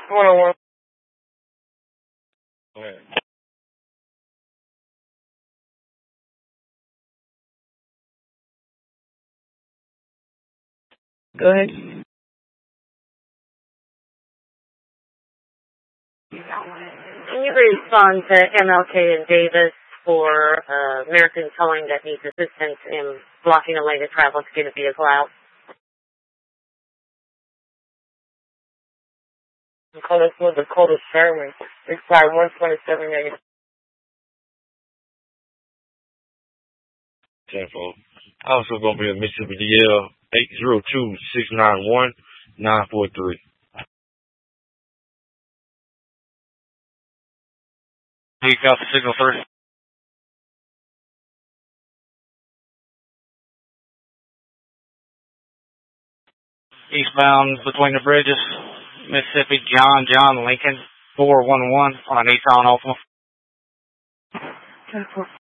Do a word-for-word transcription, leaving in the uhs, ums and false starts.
one oh one. Go ahead. Go ahead. Can you respond to M L K and Davis for uh, American Towing that needs assistance in blocking a lane of travel to get a vehicle out? Call us for Dakota Sherman. It's side one twenty-seven negative. Tempo. Also going to be a Mississippi D L eight zero two, six nine one, nine four three. He got the signal first. Eastbound between the bridges, Mississippi, John, John, Lincoln, four one one on East on Ultima.